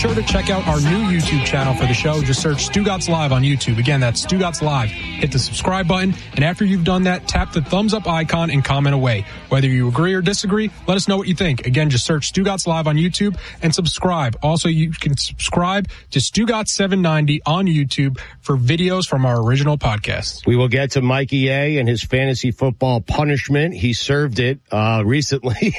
Sure to check out our new YouTube channel for the show. Just search Stugotz Live on YouTube. Again, that's Stugotz Live. Hit the subscribe button, and after you've done that, tap the thumbs up icon and comment away. Whether you agree or disagree, let us know what you think. Again, just search Stugotz Live on YouTube and subscribe. Also, you can subscribe to Stugotz 790 on YouTube for videos from our original podcasts. We will get to Mikey A and his fantasy football punishment. He served it recently.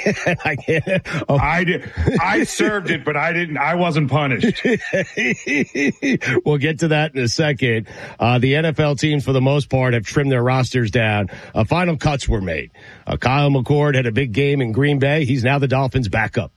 I served it, but I wasn't punished. We'll get to that in a second. The NFL teams, for the most part, have trimmed their rosters down. Final cuts were made. Kyle McCord had a big game in Green Bay. He's now the Dolphins' backup.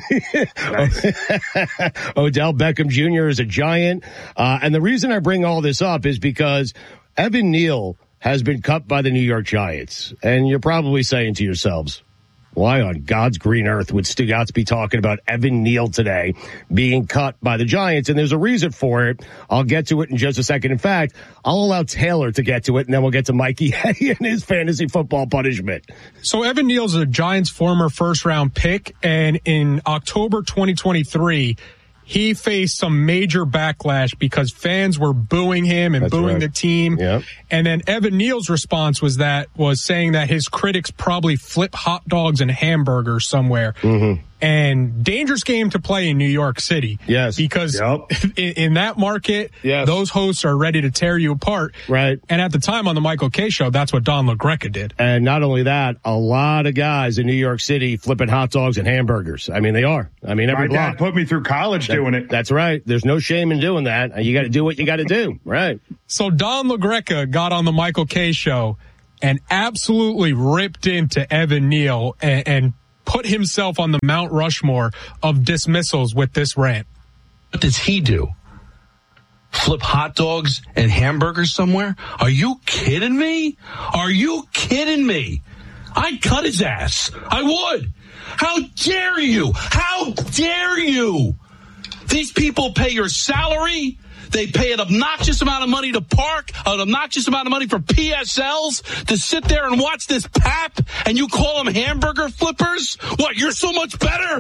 Odell Beckham Jr. is a Giant. And the reason I bring all this up is because Evan Neal has been cut by the New York Giants. And you're probably saying to yourselves, why on God's green earth would Stugotz be talking about Evan Neal today being cut by the Giants? And there's a reason for it. I'll get to it in just a second. In fact, I'll allow Taylor to get to it, and then we'll get to Mikey and his fantasy football punishment. So Evan Neal's a Giants' former first-round pick, and in October 2023, he faced some major backlash because fans were booing him and booing the team. Yep. And then Evan Neal's response was saying that his critics probably flip hot dogs and hamburgers somewhere. Mm-hmm. And dangerous game to play in New York City. Yes. Because in that market, those hosts are ready to tear you apart. Right. And at the time on the Michael Kay show, that's what Don LaGreca did. And not only that, a lot of guys in New York City flipping hot dogs and hamburgers. I mean, they are. I mean, every block. My dad put me through college doing it. That's right. There's no shame in doing that. You got to do what you got to do. Right. So Don LaGreca got on the Michael Kay show and absolutely ripped into Evan Neal and put himself on the Mount Rushmore of dismissals with this rant. What does he do? Flip hot dogs and hamburgers somewhere? Are you kidding me? Are you kidding me? I'd cut his ass. I would. How dare you? How dare you? These people pay your salary. They pay an obnoxious amount of money to park, an obnoxious amount of money for PSLs to sit there and watch this pap, and you call them hamburger flippers? What, you're so much better?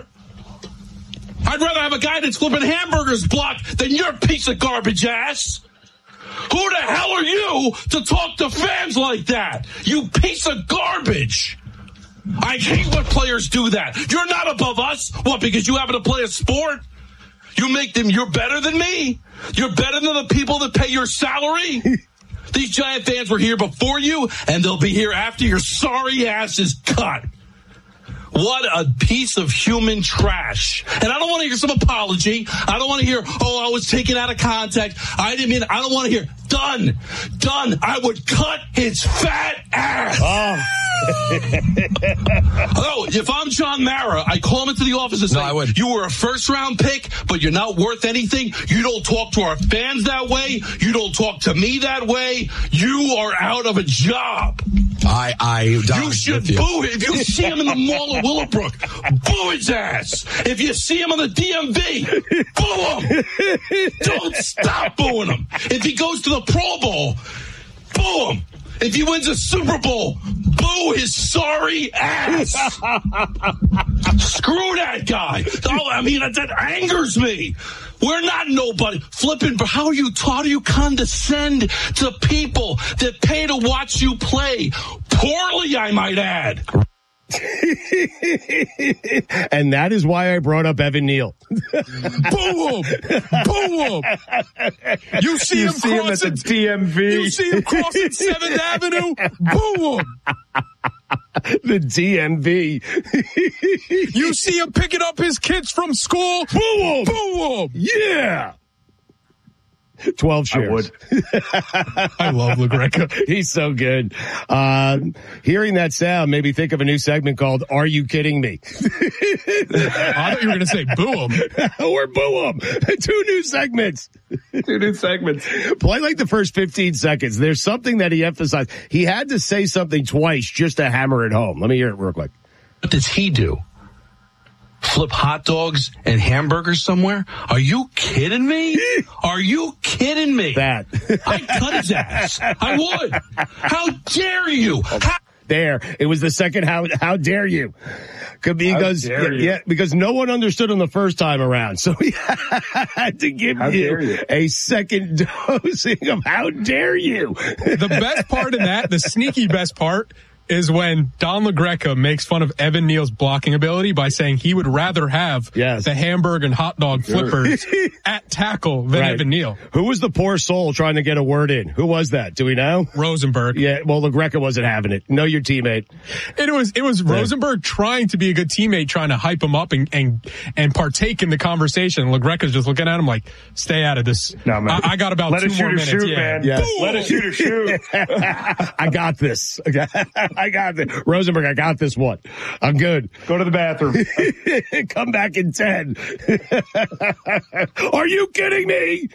I'd rather have a guy that's flipping hamburgers blocked than your piece of garbage ass. Who the hell are you to talk to fans like that? You piece of garbage. I hate when players do that. You're not above us. What, because you happen to play a sport? You make them, you're better than me? You're better than the people that pay your salary? These Giant fans were here before you, and they'll be here after your sorry ass is cut. What a piece of human trash. And I don't want to hear some apology. I don't want to hear, I was taken out of context. I don't want to hear, done. I would cut his fat ass. If I'm John Mara, I call him into the office and say, you were a first-round pick, but you're not worth anything. You don't talk to our fans that way. You don't talk to me that way. You are out of a job. You should boo him. If you see him in the mall of Willowbrook, boo his ass. If you see him on the DMV, boo him. Don't stop booing him. If he goes to the Pro Bowl, boo him. If he wins a Super Bowl, boo his sorry ass. Screw that guy. That angers me. We're not nobody. Flipping, but how do you condescend to people that pay to watch you play? Poorly, I might add. And that is why I brought up Evan Neal. Boo him! Boo him! You see him at the DMV. You see him crossing 7th Avenue? Boo him! The DMV. You see him picking up his kids from school? Boo him! Boo him! Yeah! 12 shares. I would. I love LaGreca. He's so good. Hearing that sound made me think of a new segment called Are You Kidding Me? I thought you were going to say boo him. Or boo him. 2 new segments. 2 new segments. Play like the first 15 seconds. There's something that he emphasized. He had to say something twice just to hammer it home. Let me hear it real quick. What does he do? Flip hot dogs and hamburgers somewhere? Are you kidding me? Are you kidding me? That. I'd cut his ass. I would. How dare you? There. It was the second how dare you. Because no one understood him the first time around. So he had to give you a second dosing of how dare you. The best part in that, the sneaky best part, is when Don LaGreca makes fun of Evan Neal's blocking ability by saying he would rather have the hamburger and hot dog flippers at tackle than Evan Neal. Who was the poor soul trying to get a word in? Who was that? Do we know? Rosenberg. Yeah, well, LaGreca wasn't having it. Know your teammate. It was Rosenberg trying to be a good teammate, trying to hype him up and partake in the conversation. LaGreca's just looking at him like, stay out of this. No, man. I got about 2 more minutes. Shoot, man. Yes. Let us shoot or shoot. I got this. I got this. Rosenberg, I got this one. I'm good. Go to the bathroom. Come back in 10. Are you kidding me?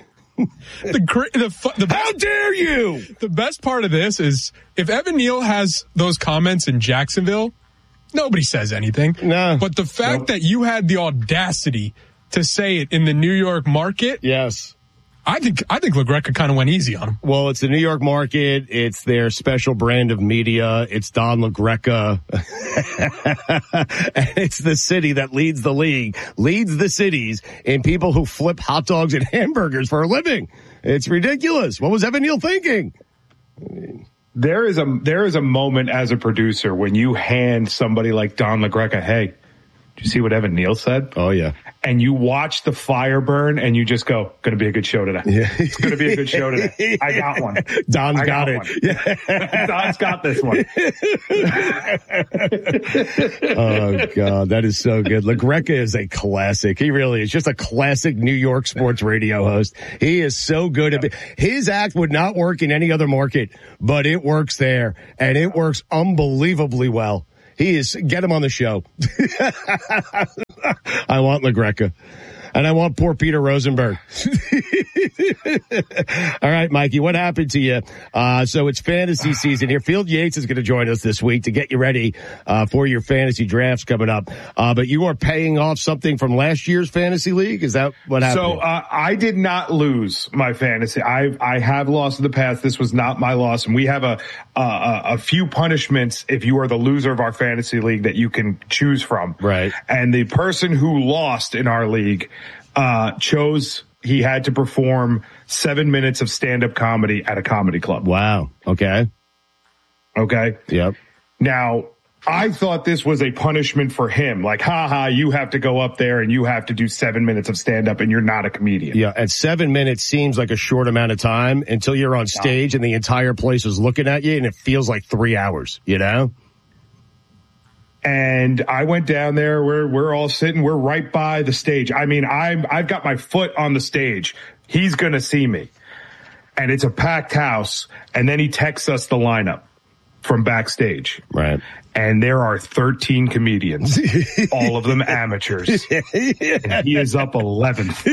How dare you? The best part of this is if Evan Neal has those comments in Jacksonville, nobody says anything. No. But the fact that you had the audacity to say it in the New York market. Yes. I think LaGreca kind of went easy on him. Well, it's the New York market. It's their special brand of media. It's Don LaGreca. And it's the city that leads the league, leads the cities in people who flip hot dogs and hamburgers for a living. It's ridiculous. What was Evan Neal thinking? There is a moment as a producer when you hand somebody like Don LaGreca, hey, did you see what Evan Neal said? Oh, yeah. And you watch the fire burn and you just go, going to be a good show today. Yeah. It's going to be a good show today. I got one. Don's got it. Yeah. Don's got this one. Oh, God. That is so good. LaGreca is a classic. He really is just a classic New York sports radio host. He is so good at it. His act would not work in any other market, but it works there, and it works unbelievably well. Get him on the show. I want LaGreca. And I want poor Peter Rosenberg. All right, Mikey, what happened to you? So it's fantasy season here. Field Yates is going to join us this week to get you ready for your fantasy drafts coming up. But you are paying off something from last year's fantasy league? Is that what happened? So I did not lose my fantasy. I have lost in the past. This was not my loss. And we have a few punishments if you are the loser of our fantasy league that you can choose from. Right. And the person who lost in our league chose he had to perform 7 minutes of stand-up comedy at a comedy club. Wow. Okay. Yep. Now, I thought this was a punishment for him. Like, you have to go up there and you have to do 7 minutes of stand-up and you're not a comedian. Yeah, and 7 minutes seems like a short amount of time until you're on stage and the entire place is looking at you and it feels like 3 hours, you know? And I went down there. We're all sitting. We're right by the stage. I mean, I've got my foot on the stage. He's going to see me. And it's a packed house. And then he texts us the lineup from backstage. Right. And there are 13 comedians, all of them amateurs. And he is up 11th.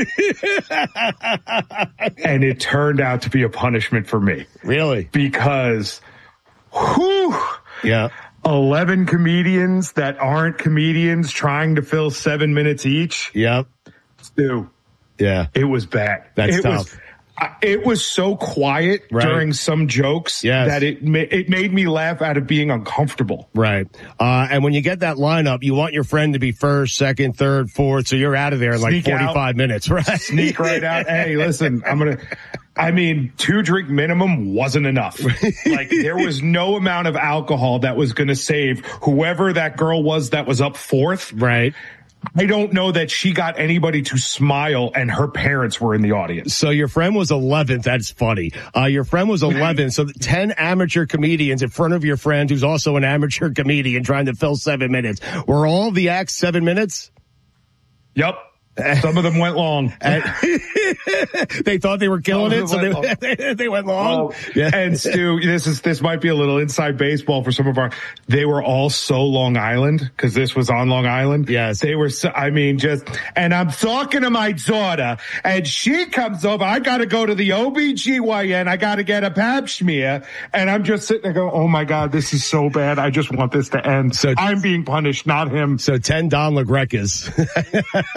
And it turned out to be a punishment for me. Really? Because, yeah. 11 comedians that aren't comedians trying to fill 7 minutes each. Yep. Stu. Yeah. It was bad. That's tough. It was so quiet during some jokes that it made me laugh out of being uncomfortable. Right. And when you get that lineup, you want your friend to be first, second, third, fourth, so you're out of there in like 45 minutes, right? Sneak right out. Hey, listen, 2-drink minimum wasn't enough. Like, there was no amount of alcohol that was going to save whoever that girl was that was up fourth. Right. I don't know that she got anybody to smile, and her parents were in the audience. So your friend was 11th. That's funny. Your friend was 11th. So 10 amateur comedians in front of your friend who's also an amateur comedian trying to fill 7 minutes. Were all the acts 7 minutes? Yep. Some of them went long. They thought they were killing it, so they went long. Yeah. And Stu, this might be a little inside baseball for some of they were all so Long Island, because this was on Long Island. Yes. They were and I'm talking to my daughter, and she comes over, I gotta go to the OBGYN, I gotta get a pap smear, and I'm just sitting there going, oh my God, this is so bad, I just want this to end. So I'm being punished, not him. So 10 Don LaGrecas.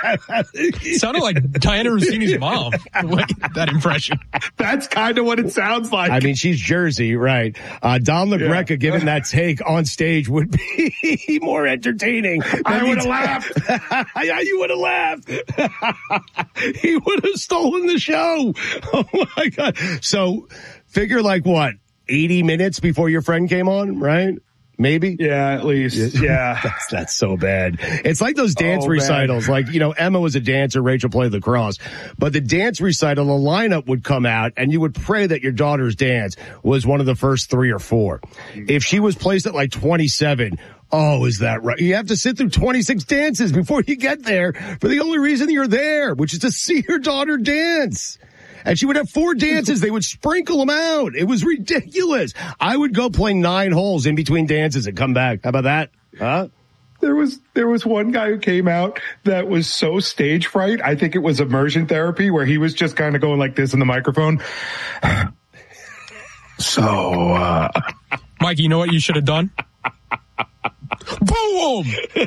Sounded like Diana Rossini's mom. That impression. That's kind of what it sounds like. I mean, she's Jersey, right? Don LaGreca giving that take on stage would be more entertaining. I would have laughed. Yeah, you would have laughed. He would have stolen the show. Oh my God. So figure like what? 80 minutes before your friend came on, right? Maybe? Yeah, at least. Yeah. That's so bad. It's like those dance recitals. Like, Emma was a dancer, Rachel played lacrosse. But the dance recital, the lineup would come out, and you would pray that your daughter's dance was one of the first 3 or 4. If she was placed at like 27, oh, is that right? You have to sit through 26 dances before you get there for the only reason you're there, which is to see your daughter dance. And she would have 4 dances. They would sprinkle them out. It was ridiculous. I would go play 9 holes in between dances and come back. How about that? Huh? There was one guy who came out that was so stage fright. I think it was immersion therapy where he was just kind of going like this in the microphone. So, Mikey, you know what you should have done? Boom!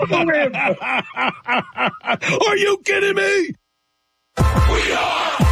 Are you kidding me? We are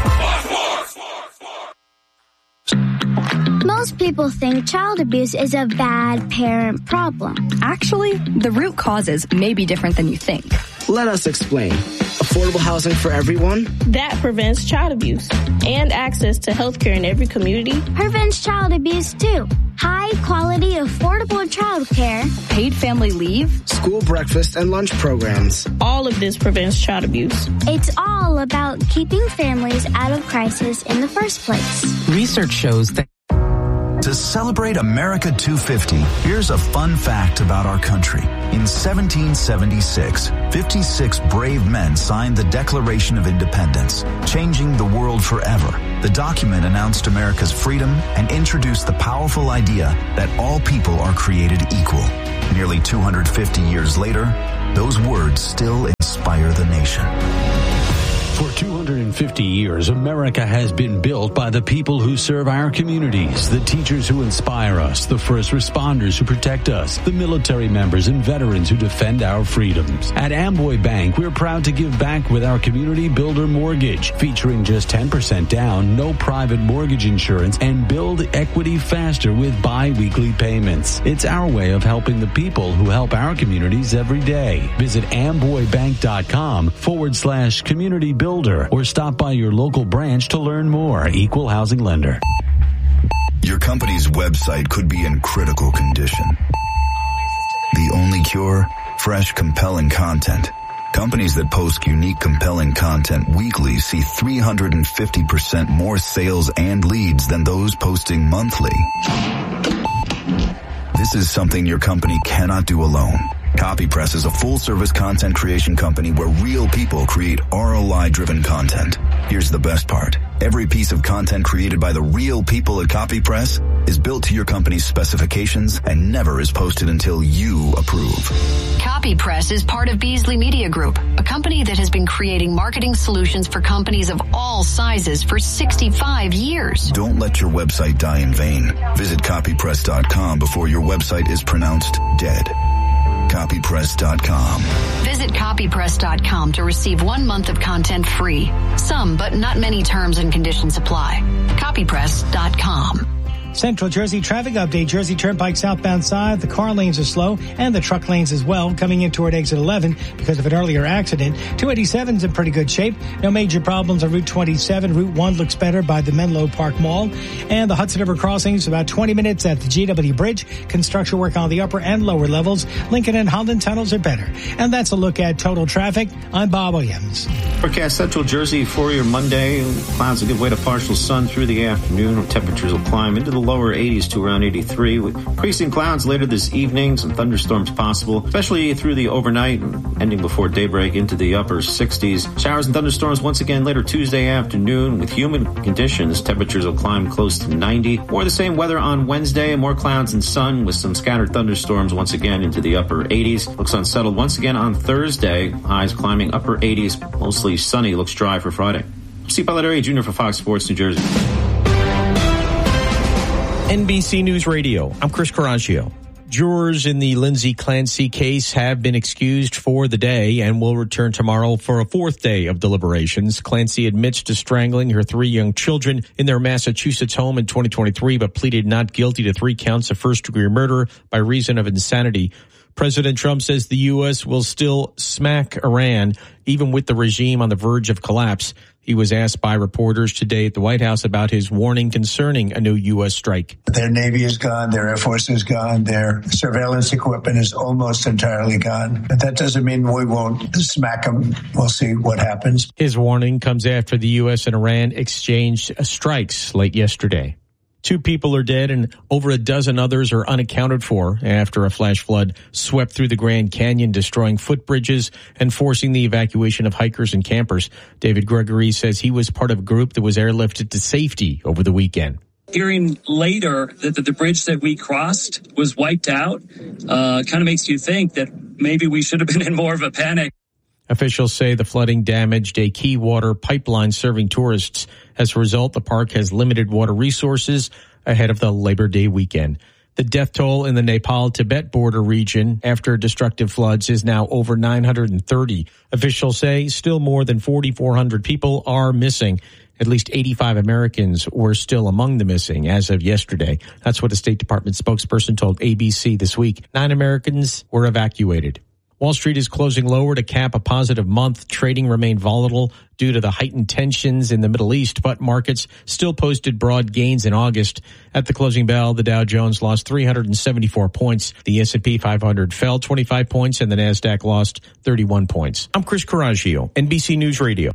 Most people think child abuse is a bad parent problem. Actually, the root causes may be different than you think. Let us explain. Affordable housing for everyone? That prevents child abuse. And access to health care in every community. Prevents child abuse, too. High quality, affordable child care. Paid family leave. School breakfast and lunch programs. All of this prevents child abuse. It's all about keeping families out of crisis in the first place. Research shows that to celebrate America 250, here's a fun fact about our country. In 1776, 56 brave men signed the Declaration of Independence, changing the world forever. The document announced America's freedom and introduced the powerful idea that all people are created equal. Nearly 250 years later, those words still inspire the nation. For 250 years, America has been built by the people who serve our communities, the teachers who inspire us, the first responders who protect us, the military members and veterans who defend our freedoms. At Amboy Bank, we're proud to give back with our Community Builder Mortgage, featuring just 10% down, no private mortgage insurance, and build equity faster with bi-weekly payments. It's our way of helping the people who help our communities every day. Visit amboybank.com/community builder or stop by your local branch to learn more. Equal housing lender. Your company's website could be in critical condition. The only cure? Fresh, compelling content. Companies that post unique, compelling content weekly see 350% more sales and leads than those posting monthly. This is something your company cannot do alone. CopyPress is a full-service content creation company where real people create ROI-driven content. Here's the best part. Every piece of content created by the real people at CopyPress is built to your company's specifications and never is posted until you approve. CopyPress is part of Beasley Media Group, a company that has been creating marketing solutions for companies of all sizes for 65 years. Don't let your website die in vain. Visit copypress.com before your website is pronounced dead. Copypress.com. Visit copypress.com to receive 1 month of content free. Some, but not many terms and conditions apply. Copypress.com. Central Jersey traffic update. Jersey Turnpike southbound side. The car lanes are slow and the truck lanes as well coming in toward exit 11 because of an earlier accident. 287's in pretty good shape. No major problems on Route 27. Route 1 looks better by the Menlo Park Mall. And the Hudson River crossings about 20 minutes at the GW Bridge. Construction work on the upper and lower levels. Lincoln and Holland tunnels are better. And that's a look at total traffic. I'm Bob Williams. Forecast Central Jersey for your Monday. Clouds will give way to partial sun through the afternoon. Temperatures will climb into the lower 80s to around 83 with increasing clouds later this evening. Some thunderstorms possible, especially through the overnight and ending before daybreak into the upper 60s. Showers and thunderstorms once again later Tuesday afternoon with humid conditions. Temperatures will climb close to 90. More the same weather on Wednesday. More clouds and sun with some scattered thunderstorms once again into the upper 80s. Looks unsettled once again on Thursday. Highs climbing upper 80s. Mostly sunny. Looks dry for Friday. Steve Balladario Jr. for Fox Sports New Jersey. NBC News Radio. I'm Chris Caraccio. Jurors in the Lindsay Clancy case have been excused for the day and will return tomorrow for a fourth day of deliberations. Clancy admits to strangling her 3 young children in their Massachusetts home in 2023, but pleaded not guilty to 3 counts of first-degree murder by reason of insanity. President Trump says the U.S. will still smack Iran, even with the regime on the verge of collapse. He was asked by reporters today at the White House about his warning concerning a new U.S. strike. Their Navy is gone. Their Air Force is gone. Their surveillance equipment is almost entirely gone. But that doesn't mean we won't smack them. We'll see what happens. His warning comes after the U.S. and Iran exchanged strikes late yesterday. 2 people are dead and over a dozen others are unaccounted for after a flash flood swept through the Grand Canyon, destroying footbridges and forcing the evacuation of hikers and campers. David Gregory says he was part of a group that was airlifted to safety over the weekend. Hearing later that the bridge that we crossed was wiped out kind of makes you think that maybe we should have been in more of a panic. Officials say the flooding damaged a key water pipeline serving tourists. As a result, the park has limited water resources ahead of the Labor Day weekend. The death toll in the Nepal-Tibet border region after destructive floods is now over 930. Officials say still more than 4,400 people are missing. At least 85 Americans were still among the missing as of yesterday. That's what a State Department spokesperson told ABC this week. 9 Americans were evacuated. Wall Street is closing lower to cap a positive month. Trading remained volatile due to the heightened tensions in the Middle East, but markets still posted broad gains in August. At the closing bell, the Dow Jones lost 374 points. The S&P 500 fell 25 points, and the NASDAQ lost 31 points. I'm Chris Coraggio, NBC News Radio.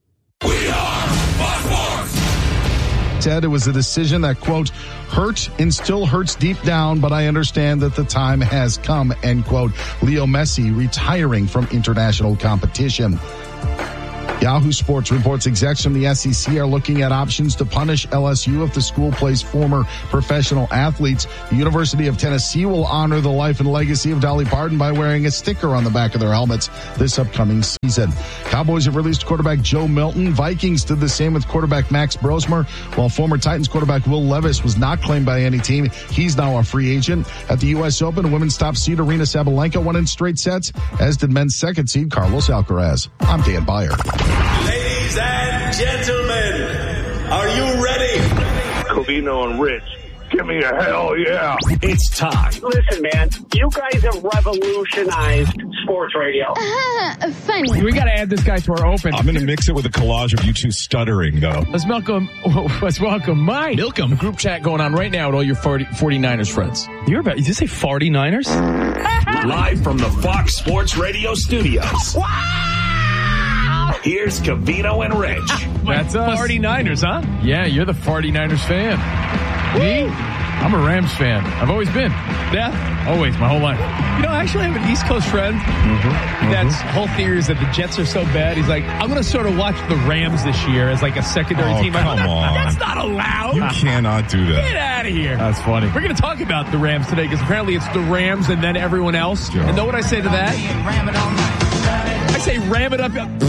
Said it was a decision that, quote, hurt and still hurts deep down, but I understand that the time has come, end quote. Leo Messi retiring from international competition. Yahoo Sports reports execs from the SEC are looking at options to punish LSU if the school plays former professional athletes. The University of Tennessee will honor the life and legacy of Dolly Parton by wearing a sticker on the back of their helmets this upcoming season. Cowboys have released quarterback Joe Milton. Vikings did the same with quarterback Max Brosmer. While former Titans quarterback Will Levis was not claimed by any team, he's now a free agent. At the U.S. Open, women's top seed Arina Sabalenka won in straight sets, as did men's second seed Carlos Alcaraz. I'm Dan Beyer. Ladies and gentlemen, are you ready? Covino and Rich, give me a hell yeah. It's time. Listen, man, you guys have revolutionized sports radio. Funny. We got to add this guy to our open. I'm going to mix it with a collage of you two stuttering, though. Let's welcome Mike. Milcom, group chat going on right now with all your 49ers friends. Did you say 49ers? Live from the Fox Sports Radio studios. Wow! Here's Covino and Rich. That's us. 49ers, huh? Yeah, you're the 49ers fan. Me? I'm a Rams fan. I've always been. Yeah? Always, my whole life. You know, I actually have an East Coast friend that's whole theory is that the Jets are so bad. He's like, I'm going to sort of watch the Rams this year as like a secondary team. Come on. That's not allowed. You cannot do that. Get out of here. That's funny. We're going to talk about the Rams today because apparently it's the Rams and then everyone else. Yeah. And know what I say to that? I say ram it up.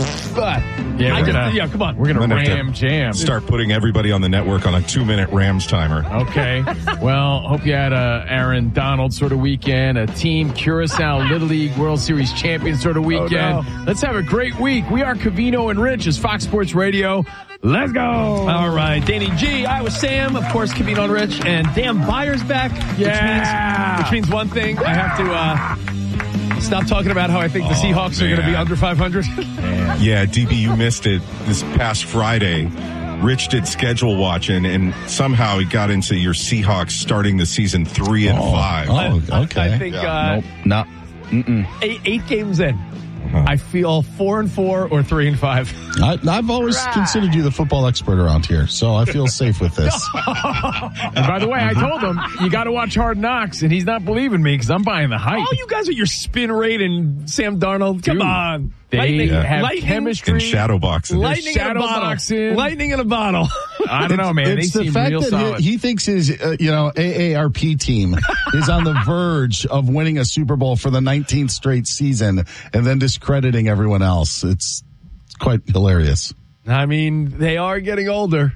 Yeah, come on. We're going to ram jam. Start putting everybody on the network on a 2-minute Rams timer. Okay. Well, hope you had a Aaron Donald sort of weekend, a Team Curacao Little League World Series champion sort of weekend. Oh, no. Let's have a great week. We are Covino and Rich as Fox Sports Radio. Let's go. All right. Danny G, I was Sam, of course, Covino and Rich, and Dan Byers back. Yeah. Which means one thing. I have to, stop talking about how I think the Seahawks are going to be under 500. Yeah, DB, you missed it this past Friday. Rich did schedule watching, and somehow he got into your Seahawks starting the season 3-5. Oh, okay. I think, no. 8 games in. I feel 4-4 or 3-5. I've always considered you the football expert around here, so I feel safe with this. And by the way, I told him, you got to watch Hard Knocks, and he's not believing me because I'm buying the hype. Oh, you guys with your spin rate and Sam Darnold. Come on. They have chemistry. And shadow boxing. Lightning in a bottle. I don't know, man. It's the fact that he thinks his, AARP team is on the verge of winning a Super Bowl for the 19th straight season and then discrediting everyone else. It's quite hilarious. I mean, they are getting older.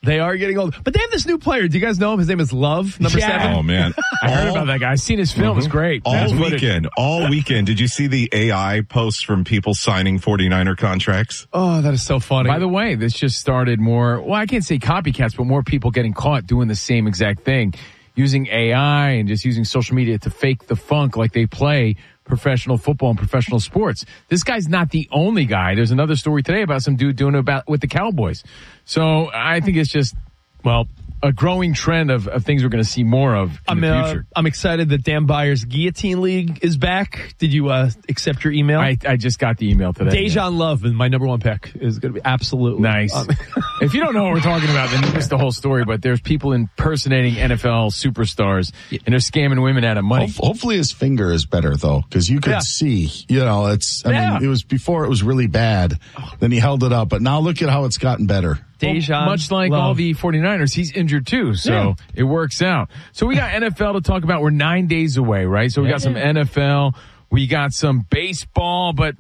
They are getting old. But they have this new player. Do you guys know him? His name is Love, number 7. Oh, man. I heard about that guy. I've seen his film. It's great. All weekend. Did you see the AI posts from people signing 49er contracts? Oh, that is so funny. By the way, this just started more, well, I can't say copycats, but more people getting caught doing the same exact thing, using AI and just using social media to fake the funk like they play professional football and professional sports. This guy's not the only guy. There's another story today about some dude doing it with the Cowboys. So I think it's just, well, a growing trend of things we're going to see more of in the future. I'm excited that Dan Byers' Guillotine League is back. Did you accept your email? I just got the email today. Dejan Love, my number 1 pick, is going to be absolutely nice. If you don't know what we're talking about, then you missed the whole story. But there's people impersonating NFL superstars, and they're scamming women out of money. Hopefully his finger is better, though, because you could see, I mean, it was before it was really bad. Then he held it up, but now look at how it's gotten better. Well, much like all the 49ers, he's injured too, so it works out. So we got NFL to talk about. We're 9 days away, right? So we got some NFL, we got some baseball, but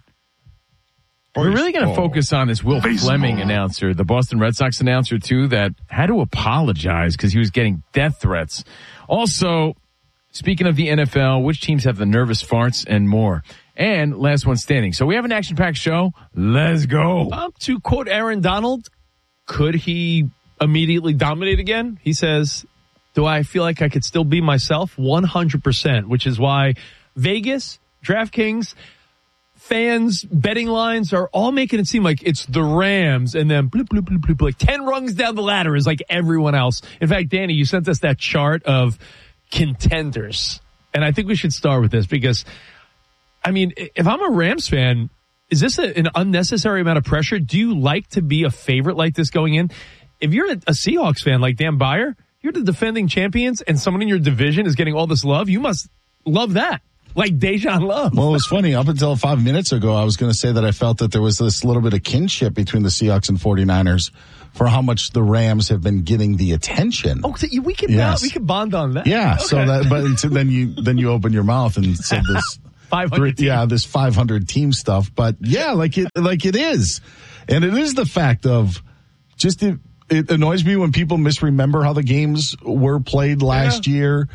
we're really going to focus on this Will Fleming announcer, the Boston Red Sox announcer too, that had to apologize because he was getting death threats. Also, speaking of the NFL, which teams have the nervous farts and more? And last one standing. So we have an action-packed show. Let's go. To quote Aaron Donald, could he immediately dominate again? He says, do I feel like I could still be myself? 100%, which is why Vegas, DraftKings, fans, betting lines are all making it seem like it's the Rams and then bloop, bloop, bloop, bloop, like 10 rungs down the ladder is like everyone else. In fact, Danny, you sent us that chart of contenders. And I think we should start with this because, I mean, if I'm a Rams fan, is this an unnecessary amount of pressure? Do you like to be a favorite like this going in? If you're a Seahawks fan like Dan Byer, you're the defending champions and someone in your division is getting all this love. You must love that. Like Dejan Love. Well, it was funny. Up until 5 minutes ago, I was going to say that I felt that there was this little bit of kinship between the Seahawks and 49ers for how much the Rams have been getting the attention. Oh, so we can bond on that. Yeah. Okay. So that, but then you open your mouth and said this 500. This 500 team stuff. But yeah, like it is, and it is the fact of just it annoys me when people misremember how the games were played last year.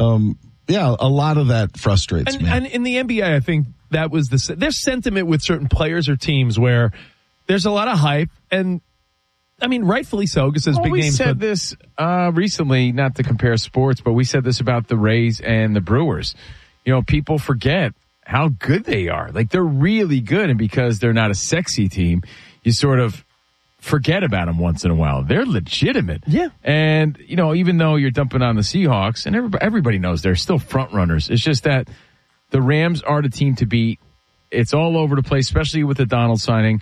A lot of that frustrates me. And in the NBA, I think that was there's sentiment with certain players or teams where there's a lot of hype, and I mean, rightfully so, because there's big names. We said this recently, not to compare sports, but we said this about the Rays and the Brewers. You know, people forget how good they are. Like, they're really good, and because they're not a sexy team, you sort of forget about them once in a while. They're legitimate. Yeah. And, you know, even though you're dumping on the Seahawks, and everybody knows they're still front runners, it's just that the Rams are the team to beat. It's all over the place, especially with the Donald signing.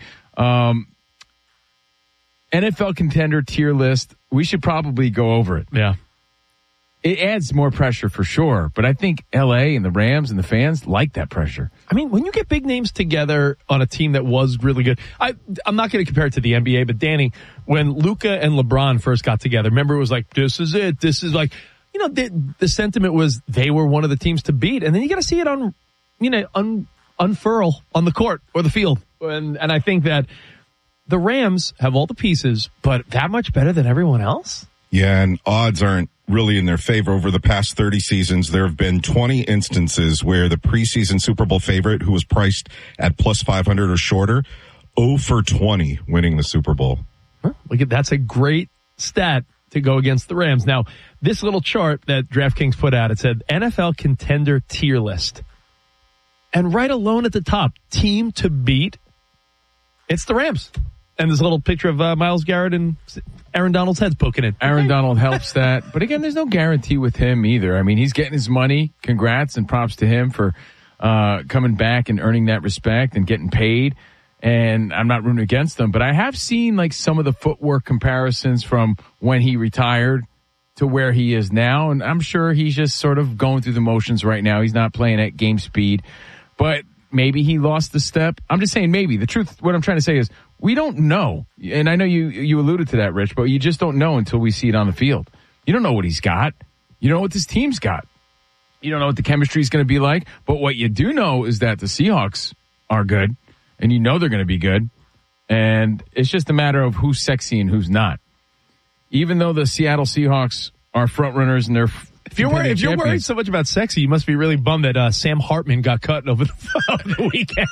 NFL contender tier list, we should probably go over it. Yeah. It adds more pressure for sure, but I think LA and the Rams and the fans like that pressure. I mean, when you get big names together on a team that was really good, I'm not going to compare it to the NBA, but Danny, when Luka and LeBron first got together, remember it was like, this is it. This is like, you know, the sentiment was they were one of the teams to beat. And then you got to see it unfurl on the court or the field. And I think that the Rams have all the pieces, but that much better than everyone else? Yeah, and odds aren't really in their favor. Over the past 30 seasons, there have been 20 instances where the preseason Super Bowl favorite, who was priced at plus 500 or shorter, 0 for 20 winning the Super Bowl. That's a great stat to go against the Rams. Now, this little chart that DraftKings put out, it said NFL contender tier list. And right alone at the top, team to beat, it's the Rams. And this little picture of Myles Garrett and Aaron Donald's head's poking in. Aaron Donald helps that. But again, there's no guarantee with him either. I mean, he's getting his money. Congrats and props to him for coming back and earning that respect and getting paid. And I'm not rooting against them, but I have seen like some of the footwork comparisons from when he retired to where he is now. And I'm sure he's just sort of going through the motions right now. He's not playing at game speed, but maybe he lost the step. I'm just saying maybe. The truth, what I'm trying to say is we don't know. And I know you alluded to that, Rich, but you just don't know until we see it on the field. You don't know what he's got. You don't know what this team's got. You don't know what the chemistry is going to be like. But what you do know is that the Seahawks are good, and you know they're going to be good. And it's just a matter of who's sexy and who's not. even though the Seattle Seahawks are front runners and they're if you're worried so much about sexy, you must be really bummed that Sam Hartman got cut over the weekend.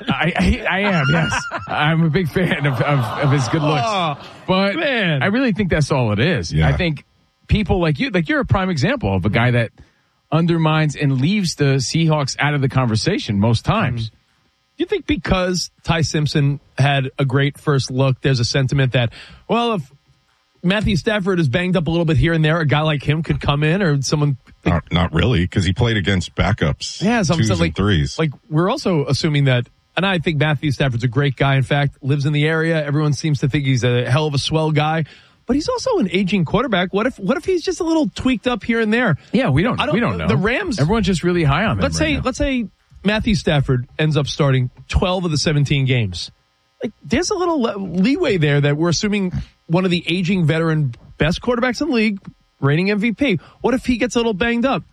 I am, yes. I'm a big fan of his good looks. But man, I really think that's all it is. Yeah. I think people like you're a prime example of a guy that undermines and leaves the Seahawks out of the conversation most times. Do you think because Ty Simpson had a great first look, there's a sentiment that, well, if Matthew Stafford is banged up a little bit here and there, a guy like him could come in, or someone? Not really, because he played against backups. Yeah, so twos and threes. Like we're also assuming that, and I think Matthew Stafford's a great guy. In fact, lives in the area. Everyone seems to think he's a hell of a swell guy. But he's also an aging quarterback. What if he's just a little tweaked up here and there? Yeah, we don't know. The Rams, everyone's just really high on them. Let's say Matthew Stafford ends up starting 12 of the 17 games. Like, there's a little leeway there that we're assuming one of the aging veteran best quarterbacks in the league, reigning MVP. What if he gets a little banged up?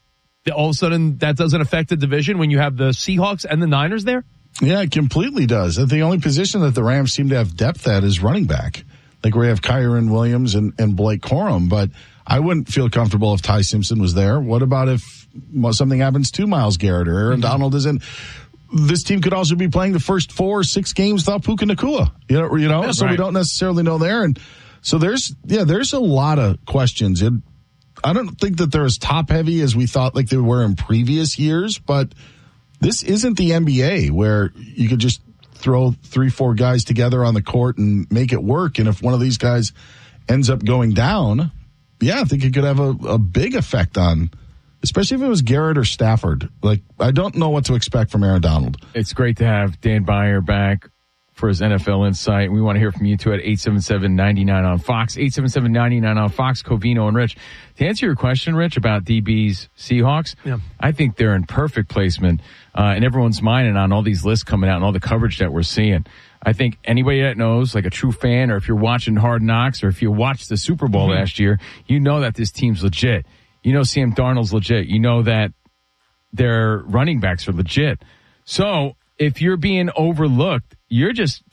All of a sudden, that doesn't affect the division when you have the Seahawks and the Niners there? Yeah, it completely does. The only position that the Rams seem to have depth at is running back. Like we have Kyron Williams and Blake Corum, but I wouldn't feel comfortable if Ty Simpson was there. What about if something happens to Myles Garrett or Aaron Donald isn't? This team could also be playing the first 4 or 6 games without Puka Nacua. You know, so right. We don't necessarily know there. And so there's a lot of questions. And I don't think that they're as top heavy as we thought like they were in previous years, but this isn't the NBA where you could just throw 3-4 guys together on the court and make it work. And if one of these guys ends up going down, I think it could have a big effect on, especially if it was Garrett or Stafford. Like, I don't know what to expect from Aaron Donald. It's great to have Dan Beyer back for his NFL insight. We want to hear from you too at 877-99 on Fox, 877-99 on Fox, Covino and Rich. To answer your question, Rich, about DB's Seahawks, I think they're in perfect placement in everyone's mind and on all these lists coming out and all the coverage that we're seeing. I think anybody that knows, like a true fan, or if you're watching Hard Knocks, or if you watched the Super Bowl last year, you know that this team's legit. You know Sam Darnold's legit. You know that their running backs are legit. So if you're being overlooked, you're just